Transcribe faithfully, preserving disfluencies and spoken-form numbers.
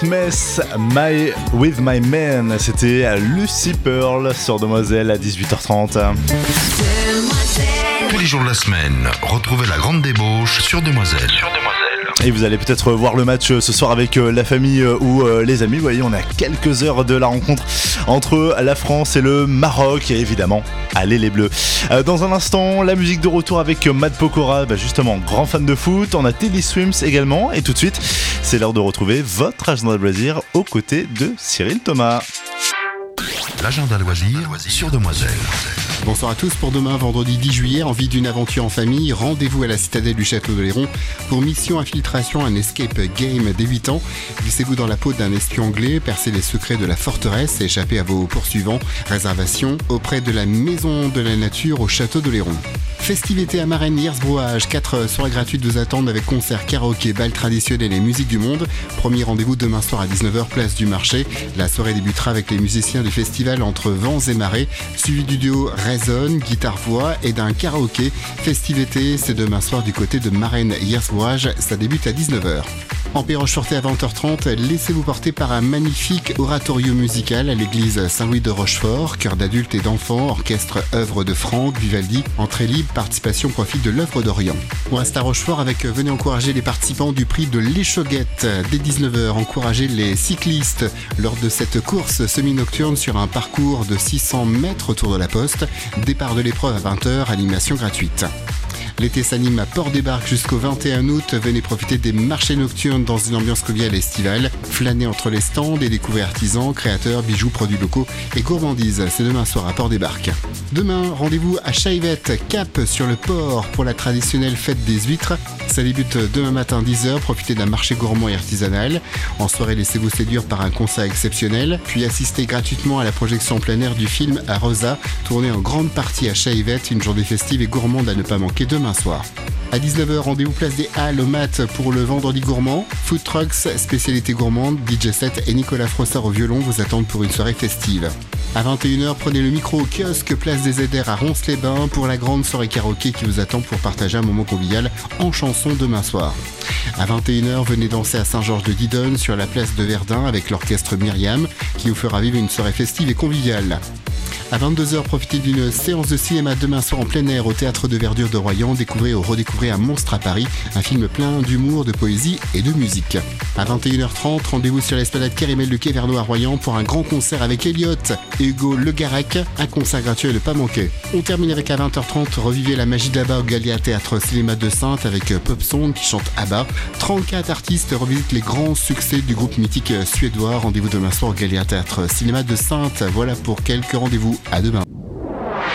Mess My With My Man, c'était Lucy Pearl sur Demoiselle à dix-huit heures trente. Tous les jours de la semaine, retrouvez la grande débauche sur Demoiselle. Sur Demoiselle. Et vous allez peut-être voir le match ce soir avec la famille ou les amis. Vous voyez, on est à quelques heures de la rencontre entre la France et le Maroc. Et évidemment, allez les Bleus. Dans un instant, la musique de retour avec Matt Pokora, bah justement, grand fan de foot. On a Teddy Swims également. Et tout de suite, c'est l'heure de retrouver votre agenda de loisirs aux côtés de Cyril Thomas. L'agenda loisirs sur Demoiselle. Bonsoir à tous. Pour demain, vendredi dix juillet, envie d'une aventure en famille, rendez-vous à la citadelle du château de Léron pour mission infiltration, un escape game dès huit ans. Glissez-vous dans la peau d'un espion anglais, percez les secrets de la forteresse et échappez à vos poursuivants. Réservation auprès de la Maison de la Nature au château de Léron. Festivité à Marennes, Hiersbrouage, quatre soirées gratuites vous attendent avec concerts, karaoké, bal traditionnel et musique du monde. Premier rendez-vous demain soir à dix-neuf heures, place du marché. La soirée débutera avec les musiciens du festival Entre Vents et Marées, suivi du duo Raison, guitare-voix et d'un karaoké. Festivité, c'est demain soir du côté de Marennes, Hiersbrouage, ça débute à dix-neuf heures. En Péroche-Sortée à vingt heures trente, laissez-vous porter par un magnifique oratorio musical à l'église Saint-Louis de Rochefort, chœur d'adultes et d'enfants, orchestre œuvre de Franck, Vivaldi, entrée libre, participation profit de l'œuvre d'Orient. On reste à Rochefort avec venez encourager les participants du prix de l'Échoguette. Dès dix-neuf heures, encouragez les cyclistes lors de cette course semi-nocturne sur un parcours de six cents mètres autour de la Poste. Départ de l'épreuve à vingt heures, animation gratuite. L'été s'anime à Port-des-Barques jusqu'au vingt et un août. Venez profiter des marchés nocturnes dans une ambiance conviviale estivale. Flânez entre les stands et découvrez artisans, créateurs, bijoux, produits locaux et gourmandises. C'est demain soir à Port-des-Barques. Demain, rendez-vous à Chaillevette, Cap sur le port pour la traditionnelle fête des huîtres. Ça débute demain matin dix heures. Profitez d'un marché gourmand et artisanal. En soirée, laissez-vous séduire par un concert exceptionnel. Puis assistez gratuitement à la projection en plein air du film à Rosa, tourné en grande partie à Chaillevette. Une journée festive et gourmande à ne pas manquer demain soir. À dix-neuf heures, rendez-vous place des Halles au Mat pour le vendredi gourmand. Food Trucks, spécialité gourmande, D J set et Nicolas Frossard au violon vous attendent pour une soirée festive. À vingt et une heures, prenez le micro au kiosque place des Aiders à Ronces-les-Bains pour la grande soirée karaoké qui vous attend pour partager un moment convivial en chanson demain soir. À vingt et une heures, venez danser à Saint-Georges de Didonne sur la place de Verdun avec l'orchestre Myriam qui vous fera vivre une soirée festive et conviviale. À vingt-deux heures, profitez d'une séance de cinéma demain soir en plein air au Théâtre de Verdure de Royan. Découvrez ou redécouvrez Un monstre à Paris, un film plein d'humour, de poésie et de musique. À vingt et une heures trente, rendez-vous sur l'esplanade Kérimel de Quai-Vernoux à Royan pour un grand concert avec Elliot et Hugo Le Garec. Un concert gratuit à ne pas manquer. On termine avec à vingt heures trente, revivez la magie d'Abba au Gallia Théâtre Cinéma de Sainte avec Pop Song qui chante Abba. trente-quatre artistes revisitent les grands succès du groupe mythique suédois. Rendez-vous demain soir au Gallia Théâtre Cinéma de Sainte. Voilà pour quelques rendez-vous. À demain.